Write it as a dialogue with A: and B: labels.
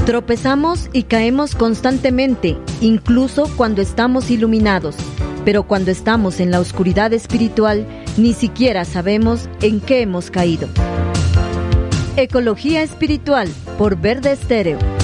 A: Tropezamos y caemos constantemente, incluso cuando estamos iluminados, pero cuando estamos en la oscuridad espiritual, ni siquiera sabemos en qué hemos caído. Ecología Espiritual por Verde Estéreo.